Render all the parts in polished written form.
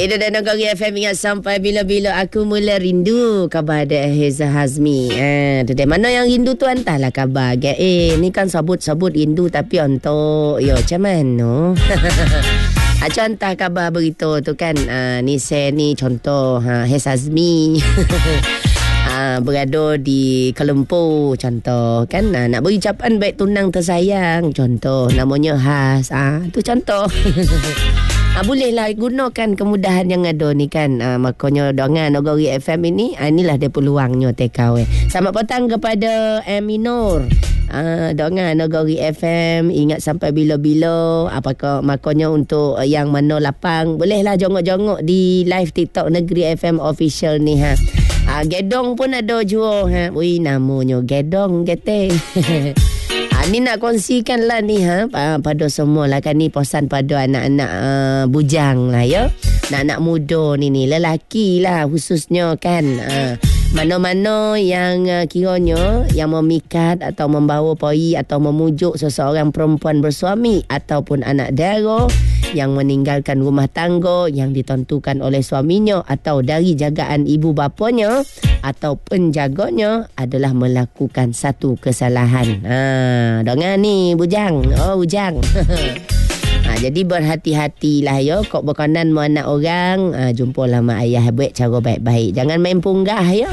Itu dan Nagari FM. Ingat sampai bila-bila aku mula rindu. Khabar ada Heza Hazmi. Dari mana yang rindu tu entahlah khabar. Ni kan sabut-sabut rindu tapi untuk macam mana? Contoh khabar berita tu kan. Ni saya ni contoh Heza Hazmi. Berada di Kuala Lumpur contoh kan, nak beri ucapan baik tunang tersayang contoh, namanya Has, tu contoh. Bolehlah gunakan kemudahan yang ada ni kan. Makanya dengan Nagari FM ini, inilah dia peluangnya TKW. Selamat petang kepada Aminur. Dengan Nagari FM, ingat sampai bila-bila. Apakah makanya untuk yang mana lapang, bolehlah jongok-jongok di live TikTok Negeri FM official ni Gedong pun ada jual Ui, namanya Gedong Geteng. Ni nak kongsikan lah ni pada semua lah kan. Ni pesan pada anak-anak bujang lah ya. Anak-anak muda ni lelaki lah khususnya kan. Mana-mana yang kiranya yang memikat atau membawa poi atau memujuk seseorang perempuan bersuami ataupun anak dara yang meninggalkan rumah tangga yang ditentukan oleh suaminya atau dari jagaan ibu bapanya atau penjaganya adalah melakukan satu kesalahan. Dengar ni bujang. Bujang. Jadi berhati-hatilah ya. Kok berkenan mau anak orang, jumpalah mak ayah, buat cara baik-baik. Jangan main punggah ya.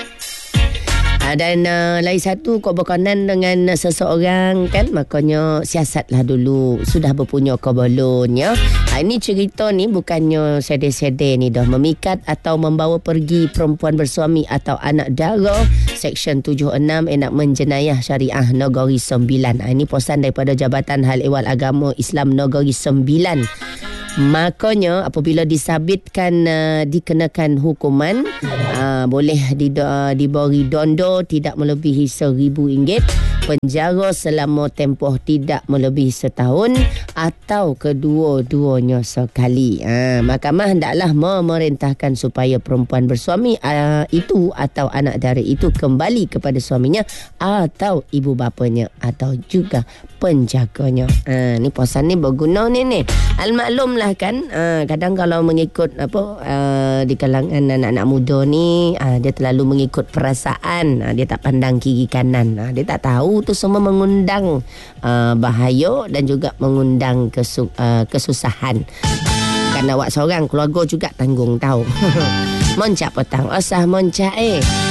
Dan lain satu, kok berkenan dengan seseorang kan, makanya siasatlah dulu. Sudah berpunya ke belum ya. Ini cerita ni bukannya sedih-sedih ni dah. Memikat atau membawa pergi perempuan bersuami atau anak dara, Seksyen 76 Enakmen Jenayah Syariah Negeri Sembilan. Ini posan daripada Jabatan Hal Ehwal Agama Islam Negeri Sembilan. Makanya apabila disabitkan dikenakan hukuman, boleh diberi dondo tidak melebihi RM1,000, penjara selama tempoh tidak melebihi setahun atau kedua-duanya sekali. Mahkamah hendaklah memerintahkan supaya perempuan bersuami itu atau anak dara itu kembali kepada suaminya atau ibu bapanya atau juga penjaganya. Ni pesan ni berguna ni. Al-maklum lah kan, kadang kalau mengikut di kalangan anak-anak muda ni, dia terlalu mengikut perasaan, dia tak pandang kiri kanan, dia tak tahu tu semua mengundang bahaya dan juga mengundang kesusahan. Kan awak seorang, keluarga juga tanggung tahu. Moncak petang, osah moncak